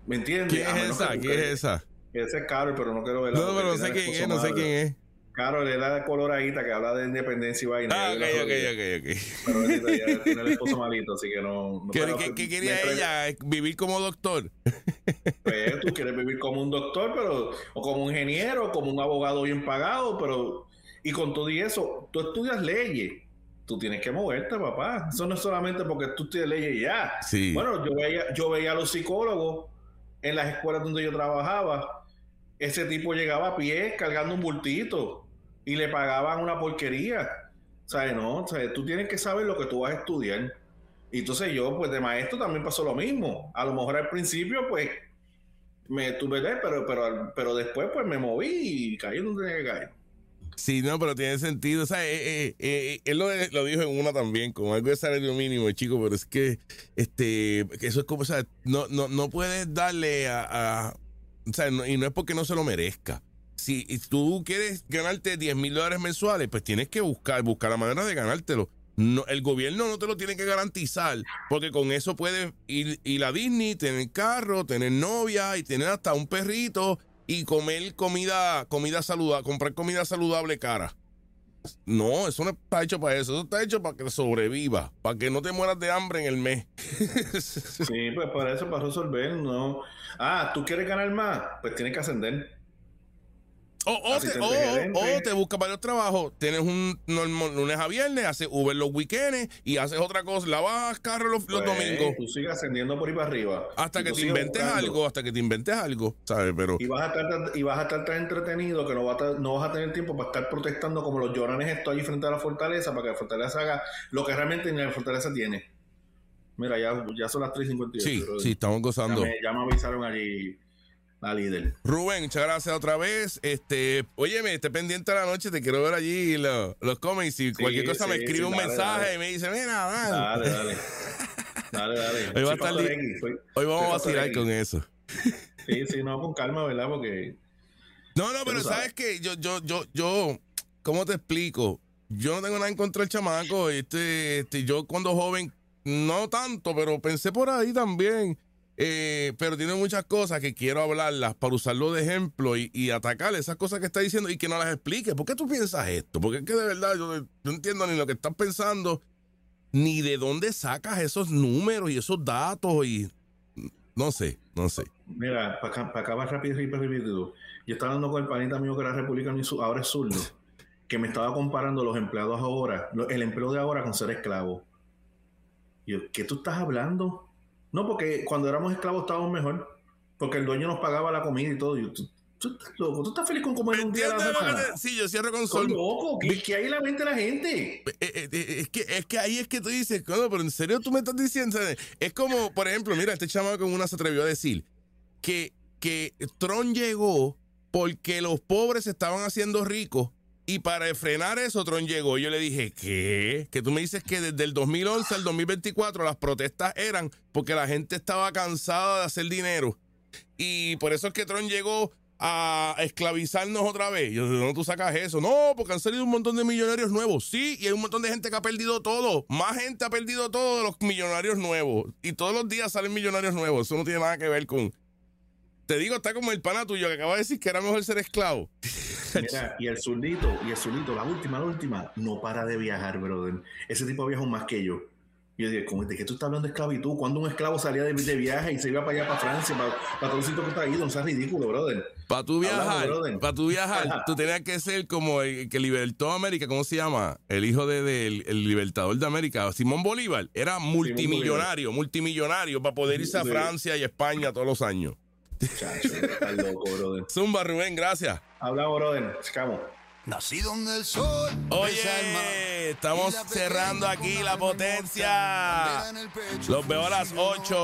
¿Me entiendes? ¿Quién es esa? ¿Quién es esa? Ese es Carol, pero no quiero verla. No, pero no sé quién es, no sé quién es. Carol es la coloradita que habla de independencia y vaina. Ah, ok. Pero ella tiene el esposo malito, así que no. ¿Qué quería ella? ¿Vivir como doctor? Pues tú quieres vivir como un doctor, pero o como un ingeniero, como un abogado bien pagado, pero y con todo y eso, tú estudias leyes. Tú tienes que moverte, papá. Eso no es solamente porque tú estudias leyes y ya. Sí. Bueno, yo veía a los psicólogos en las escuelas donde yo trabajaba. Ese tipo llegaba a pie cargando un bultito y le pagaban una porquería. ¿Sabes? No, ¿sabes? Tú tienes que saber lo que tú vas a estudiar. Y entonces yo, pues de maestro también pasó lo mismo. A lo mejor al principio, pues, me tuve pero después, pues me moví y caí donde tenía que caer. Sí, no, pero tiene sentido. O sea, él lo dijo en una también, con algo de salario mínimo, chico, pero es que que eso es como, o sea, no puedes darle o sea, y no es porque no se lo merezca. Si tú quieres ganarte $10,000 mensuales, pues tienes que buscar la manera de ganártelo. No, el gobierno no te lo tiene que garantizar, porque con eso puedes ir a Disney, tener carro, tener novia y tener hasta un perrito y comer comida saludable, comprar comida saludable cara. No, eso no está hecho para eso está hecho para que sobreviva, para que no te mueras de hambre en el mes. Sí, pues para eso, para resolver, no. ¿Tú quieres ganar más? Pues tienes que ascender. O te buscas varios trabajos. Tienes un lunes a viernes, haces Uber los weekends y haces otra cosa. Lavas carro los domingos. Tú sigues ascendiendo por ahí para arriba. Hasta que te inventes algo, ¿sabes? Pero y vas a estar tan entretenido que no vas a tener tiempo para estar protestando como los lloranes estos allí frente a la fortaleza para que la fortaleza haga lo que realmente ni la fortaleza tiene. Mira, ya son las 3:58. Sí, estamos gozando. Ya me avisaron allí la líder. Rubén, muchas gracias otra vez. Óyeme, esté pendiente a la noche, te quiero ver allí los comments. Si cualquier cosa me escribe un mensaje y me dice, mira, dale. Hoy vamos a vacilar con eso. Sí, no, con calma, ¿verdad? Porque no, pero sabes que yo, ¿cómo te explico? Yo no tengo nada en contra del chamaco. Yo cuando joven, no tanto, pero pensé por ahí también. Pero tiene muchas cosas que quiero hablarlas para usarlo de ejemplo y atacarle esas cosas que está diciendo y que no las explique. ¿Por qué tú piensas esto? Porque es que de verdad yo no entiendo ni lo que estás pensando, ni de dónde sacas esos números y esos datos y no sé. Mira, para acabar rápido. Yo estaba hablando con el panita mío que era republicano y ahora es zurdo, que me estaba comparando los empleados ahora, el empleo de ahora con ser esclavo. Y yo, ¿qué tú estás hablando? No, porque cuando éramos esclavos estábamos mejor, porque el dueño nos pagaba la comida y todo. Yo, tú estás loco, tú estás feliz con comer un día a la semana. Sí, yo cierro con sol. Loco, ¿qué hay en la mente de la gente? Es que ahí es que tú dices, no, pero en serio tú me estás diciendo, ¿sabes? Es como, por ejemplo, mira, este chamaco con una se atrevió a decir que Trump llegó porque los pobres se estaban haciendo ricos. Y para frenar eso, Trump llegó. Yo le dije, ¿qué? Que tú me dices que desde el 2011 al 2024 las protestas eran porque la gente estaba cansada de hacer dinero. Y por eso es que Trump llegó a esclavizarnos otra vez. Yo, ¿de dónde tú sacas eso? No, porque han salido un montón de millonarios nuevos. Sí, y hay un montón de gente que ha perdido todo. Más gente ha perdido todo de los millonarios nuevos. Y todos los días salen millonarios nuevos. Eso no tiene nada que ver con... Te digo, está como el pana tuyo que acaba de decir que era mejor ser esclavo. Mira, y el zurdito, la última, no para de viajar, brother. Ese tipo viaja más que yo. Y yo digo, ¿de qué tú estás hablando de esclavitud? ¿Cuándo un esclavo salía de viaje y se iba para allá, para Francia, para todo el sitio que está ahí? No seas ridículo, brother. Para tú viajar, tú tenías que ser como el que libertó a América, ¿cómo se llama? El hijo del libertador de América, Simón Bolívar. Era multimillonario para poder irse a Francia y España todos los años. Chacho, estás loco, brother. Zumba, Rubén, gracias. Hablamos, brother. Chicamos. Nacido en el sol. Oye, estamos cerrando aquí la potencia. Los veo a las 8.